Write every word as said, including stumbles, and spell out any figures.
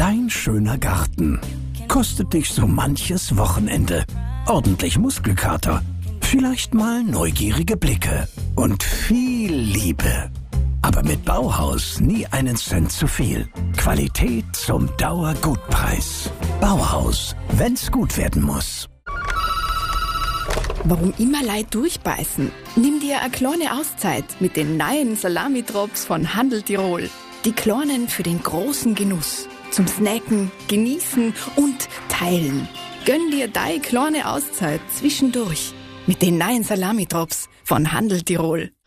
Dein schöner Garten kostet dich so manches Wochenende. Ordentlich Muskelkater, vielleicht mal neugierige Blicke und viel Liebe. Aber mit Bauhaus nie einen Cent zu viel. Qualität zum Dauergutpreis. Bauhaus, wenn's gut werden muss. Warum immer Leid durchbeißen? Nimm dir eine kleine Auszeit mit den neuen Salami-Drops von Handel Tirol. Die kleinen für den großen Genuss. Zum Snacken, Genießen und Teilen. Gönn dir deine kleine Auszeit zwischendurch mit den neuen Salami-Drops von Handel Tirol.